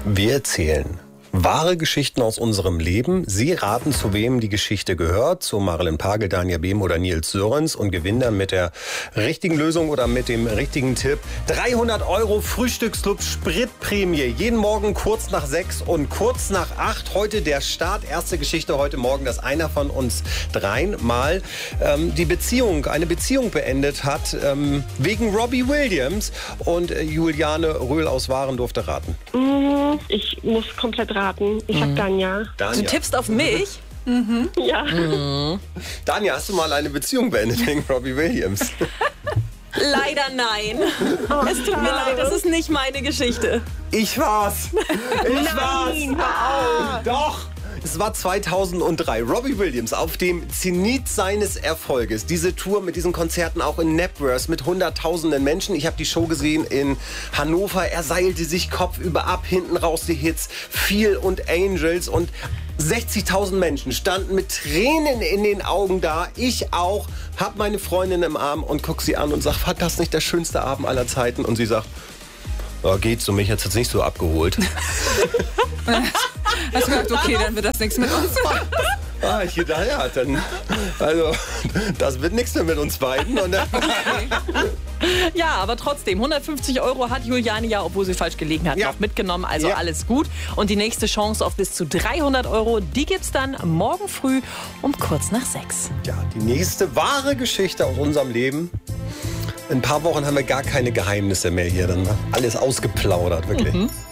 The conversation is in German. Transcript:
Wir erzählen wahre Geschichten aus unserem Leben. Sie raten, zu wem die Geschichte gehört. Zu Marilyn Pagel, Danja Behm oder Nils Sörens. Und gewinnen dann mit der richtigen Lösung oder mit dem richtigen Tipp 300 € Frühstücksclub Spritprämie. Jeden Morgen kurz nach 6 und kurz nach 8. Heute der Start. Erste Geschichte heute Morgen, dass einer von uns dreien mal eine Beziehung beendet hat wegen Robbie Williams. Und Juliane Röhl aus Waren durfte raten. Ich muss komplett raten. Ich sag Danja. Du tippst auf mich? Ja. Danja, hast du mal eine Beziehung beendet wegen Robbie Williams? Leider nein. Es tut mir leid, das ist nicht meine Geschichte. Ich war's. Doch. Es war 2003. Robbie Williams auf dem Zenit seines Erfolges. Diese Tour mit diesen Konzerten auch in Knebworth mit hunderttausenden Menschen. Ich habe die Show gesehen in Hannover. Er seilte sich kopfüber ab, hinten raus die Hits Feel und Angels und 60.000 Menschen standen mit Tränen in den Augen da. Ich auch. Hab meine Freundin im Arm und guck sie an und sag, war das nicht der schönste Abend aller Zeiten? Und sie sagt, ja, geht so, mich hat's jetzt nicht so abgeholt. Hast du gedacht, okay, dann wird das nichts mit uns. Ich gedacht, ja, dann, also, das wird nichts mehr mit uns beiden. Und Ja, aber trotzdem, 150 € hat Juliane ja, obwohl sie falsch gelegen hat, noch mitgenommen. Also alles gut. Und die nächste Chance auf bis zu 300 €, die gibt's dann morgen früh um kurz nach 6. ja, die nächste wahre Geschichte aus unserem Leben. In ein paar Wochen haben wir gar keine Geheimnisse mehr hier. Dann alles ausgeplaudert, wirklich.